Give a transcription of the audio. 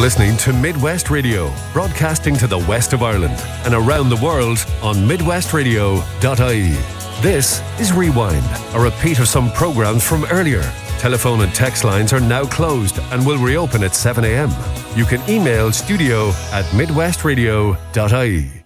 listening to Midwest Radio, broadcasting to the west of Ireland and around the world on midwestradio.ie. This is Rewind, a repeat of some programs from earlier. Telephone and text lines are now closed and will reopen at 7 a.m. You can email studio@midwestradio.ie.